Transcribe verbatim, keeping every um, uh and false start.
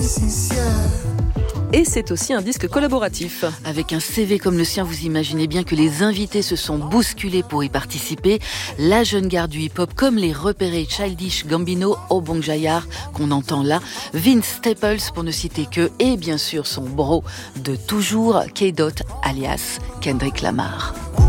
Et c'est aussi un disque collaboratif. Avec un C V comme le sien, vous imaginez bien que les invités se sont bousculés pour y participer. La jeune garde du hip-hop, comme les repérés Childish Gambino, Obong Jayar, qu'on entend là, Vince Staples, pour ne citer que, et bien sûr son bro de toujours, K-Dot, alias Kendrick Lamar.